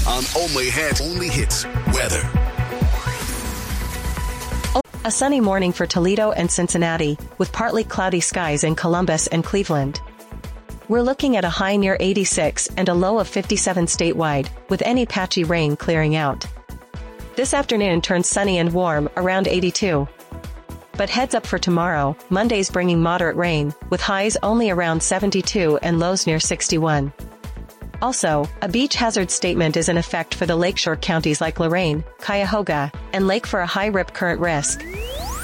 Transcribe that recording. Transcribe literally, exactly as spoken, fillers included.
on Only Head, Only Hits Weather. A sunny morning for Toledo and Cincinnati, with partly cloudy skies in Columbus and Cleveland. We're looking at a high near eighty-six and a low of fifty-seven statewide, with any patchy rain clearing out. This afternoon turns sunny and warm, around eighty-two. But heads up for tomorrow, Monday's bringing moderate rain, with highs only around seventy-two and lows near sixty-one. Also, a beach hazard statement is in effect for the lakeshore counties like Lorain, Cuyahoga, and Lake for a high rip current risk.